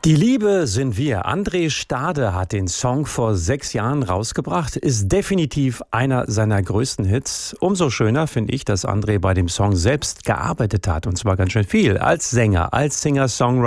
Die Liebe sind wir. André Stade hat den Song vor 6 Jahren rausgebracht, ist definitiv einer seiner größten Hits. Umso schöner finde ich, dass André bei dem Song selbst gearbeitet hat, und zwar ganz schön viel, als Sänger, als Singer-Songwriter.